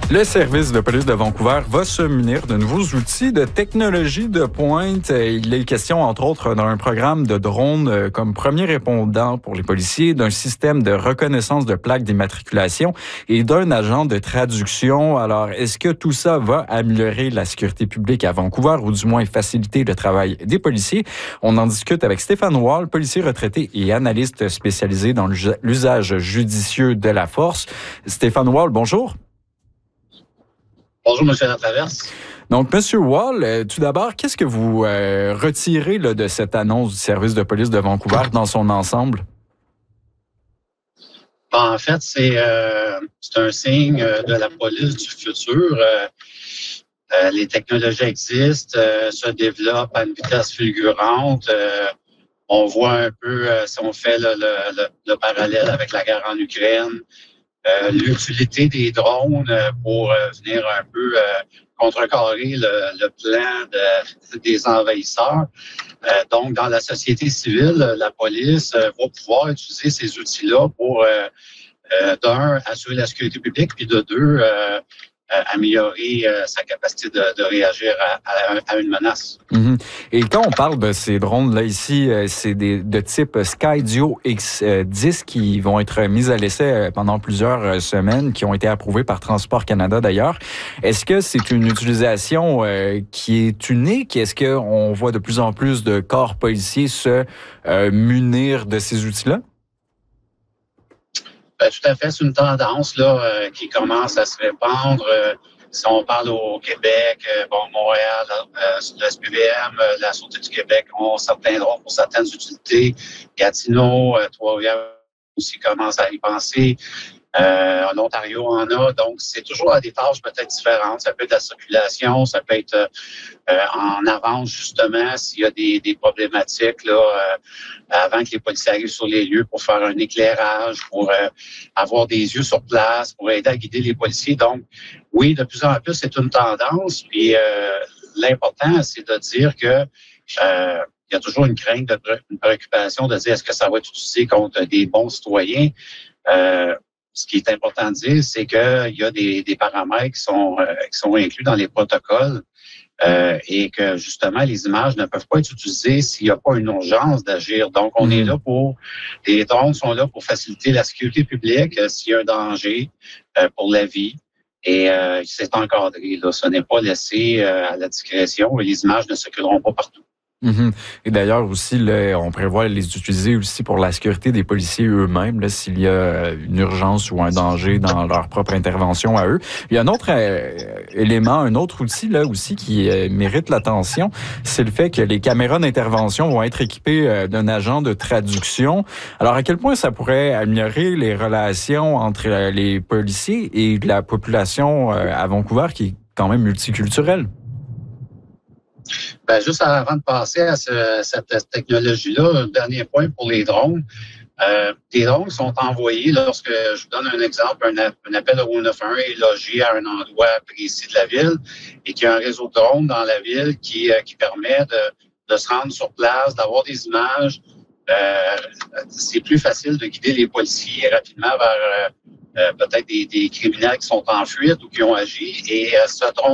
Le service de police de Vancouver va se munir de nouveaux outils de technologie de pointe. Il est question, entre autres, d'un programme de drones comme premier répondant pour les policiers, d'un système de reconnaissance de plaques d'immatriculation et d'un agent de traduction. Alors, est-ce que tout ça va améliorer la sécurité publique à Vancouver ou du moins faciliter le travail des policiers? On en discute avec Stéphane Wall, policier retraité et analyste spécialisé dans l'usage judicieux de la force. Stéphane Wall, bonjour. Bonjour, M. Latraverse. Donc, M. Wall, tout d'abord, qu'est-ce que vous retirez là, de cette annonce du service de police de Vancouver dans son ensemble? En fait, c'est un signe de la police du futur. Les technologies existent, se développent à une vitesse fulgurante. On voit un peu, si on fait le parallèle avec la guerre en Ukraine, l'utilité des drones pour venir un peu contrecarrer le plan des envahisseurs. Donc, dans la société civile, la police va pouvoir utiliser ces outils-là pour, d'un, assurer la sécurité publique, puis de deux, améliorer sa capacité de réagir à une menace. Mm-hmm. Et quand on parle de ces drones-là ici, c'est de type Skydio X10 qui vont être mis à l'essai pendant plusieurs semaines, qui ont été approuvés par Transport Canada d'ailleurs. Est-ce que c'est une utilisation qui est unique? Est-ce qu'on voit de plus en plus de corps policiers se munir de ces outils-là? Tout à fait, c'est une tendance là qui commence à se répandre. Si on parle au Québec, Montréal, le SPVM, la Sûreté du Québec ont certains droits pour certaines utilités. Gatineau, Trois-Rivières aussi commence à y penser. L'Ontario en a, donc c'est toujours à des tâches peut-être différentes. Ça peut être la circulation, ça peut être en avance justement s'il y a des problématiques là, avant que les policiers arrivent sur les lieux pour faire un éclairage, pour avoir des yeux sur place, pour aider à guider les policiers. Donc oui, de plus en plus, c'est une tendance. Puis l'important, c'est de dire que il y a toujours une crainte, une préoccupation de dire est-ce que ça va être utilisé contre des bons citoyens? Ce qui est important de dire, c'est qu'il y a des paramètres qui sont inclus dans les protocoles et que justement, les images ne peuvent pas être utilisées s'il n'y a pas une urgence d'agir. Donc, on est là les drones sont là pour faciliter la sécurité publique s'il y a un danger pour la vie. Et c'est encadré. Là. Ce n'est pas laissé à la discrétion et les images ne circuleront pas partout. Mm-hmm. Et d'ailleurs aussi, là, on prévoit les utiliser aussi pour la sécurité des policiers eux-mêmes, là, s'il y a une urgence ou un danger dans leur propre intervention à eux. Il y a un autre élément, un autre outil là aussi qui mérite l'attention, c'est le fait que les caméras d'intervention vont être équipées d'un agent de traduction. Alors, à quel point ça pourrait améliorer les relations entre les policiers et la population à Vancouver qui est quand même multiculturelle? Juste avant de passer à cette technologie-là, un dernier point pour les drones. Les drones sont envoyés lorsque, je vous donne un exemple, un appel au 191 est logé à un endroit précis de la ville et qu'il y a un réseau de drones dans la ville qui permet de se rendre sur place, d'avoir des images. C'est plus facile de guider les policiers rapidement vers peut-être des criminels qui sont en fuite ou qui ont agi. Et ce drone